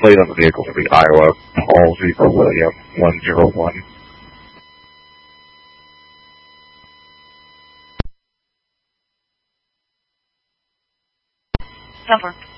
plate on the vehicle will be Iowa, Paul Zebra William 101. Number.